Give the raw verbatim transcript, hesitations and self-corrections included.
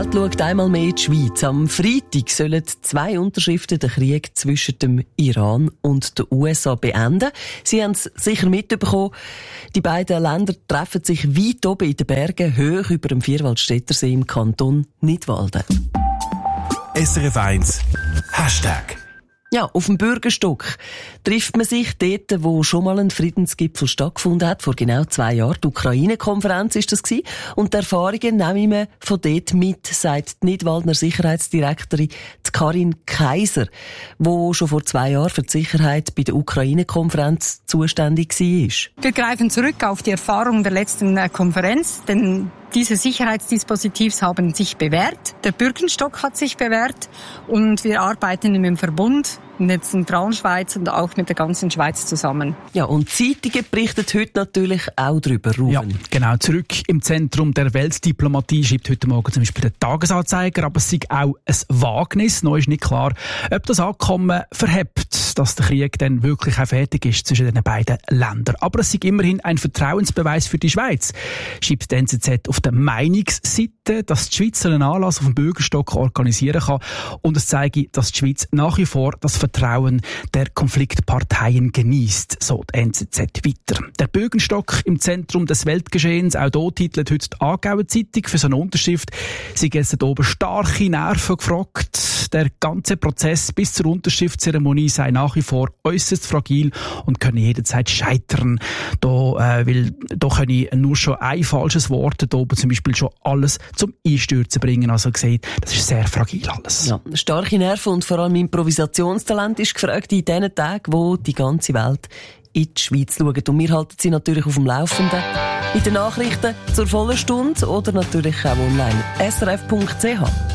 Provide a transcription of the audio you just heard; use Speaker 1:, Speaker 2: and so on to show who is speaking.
Speaker 1: Schaut einmal mehr in die Schweiz. Am Freitag sollen zwei Unterschriften den Krieg zwischen dem Iran und den U S A beenden. Sie haben es sicher mitbekommen. Die beiden Länder treffen sich weit oben in den Bergen, hoch über dem Vierwaldstättersee im Kanton Nidwalden.
Speaker 2: S R F eins Hashtag.
Speaker 1: Ja, auf dem Bürgerstock trifft man sich dort, wo schon mal ein Friedensgipfel stattgefunden hat, vor genau zwei Jahren. Die Ukraine-Konferenz ist das gewesen. Und die Erfahrungen nehmen wir von dort mit, sagt die Nidwaldner Sicherheitsdirektorin Karin Kaiser, die schon vor zwei Jahren für die Sicherheit bei der Ukraine-Konferenz zuständig war.
Speaker 3: Wir greifen zurück auf die Erfahrung der letzten Konferenz, denn diese Sicherheitsdispositivs haben sich bewährt. Der Bürgerstock hat sich bewährt und wir arbeiten im Verbund in der zentralen Schweiz und auch mit der ganzen Schweiz zusammen.
Speaker 1: Ja, und Zeitungen berichten heute natürlich auch darüber, Ruben.
Speaker 4: Ja, genau. Zurück im Zentrum der Weltdiplomatie schreibt heute Morgen zum Beispiel der Tagesanzeiger, aber es ist auch ein Wagnis. Noch ist nicht klar, ob das Abkommen verhebt, dass der Krieg dann wirklich auch fertig ist zwischen den beiden Ländern. Aber es ist immerhin ein Vertrauensbeweis für die Schweiz, schreibt die N Z Z auf der Meinungsseite, dass die Schweiz einen Anlass auf dem Bürgerstock organisieren kann und es zeige, dass die Schweiz nach wie vor das Vertrauen der Konfliktparteien genießt, so die N Z Z weiter. Der Bürgerstock im Zentrum des Weltgeschehens, auch hier titelt heute die Aargauer Zeitung für so eine Unterschrift. Sie gehen hier oben starke Nerven gefragt. Der ganze Prozess bis zur Unterschriftszeremonie sei nach wie vor äußerst fragil und könne jederzeit scheitern. Da, äh, weil, da könne nur schon ein falsches Wort da oben zum Beispiel schon alles zum Einstürzen bringen. Also gesagt, das ist sehr fragil alles.
Speaker 1: Ja, starke Nerven und vor allem Improvisationstalent ist gefragt in diesen Tagen, wo die ganze Welt in die Schweiz schaut. Und wir halten sie natürlich auf dem Laufenden. In den Nachrichten zur vollen Stunde oder natürlich auch online. S R F Punkt C H